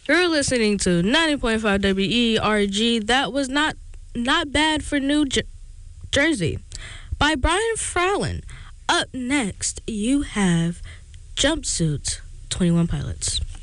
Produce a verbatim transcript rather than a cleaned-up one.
You're listening to ninety point five W E R G. That was not not bad for New Jer- Jersey by Brian Frowen. Up next, you have Jumpsuits, twenty-one Pilots.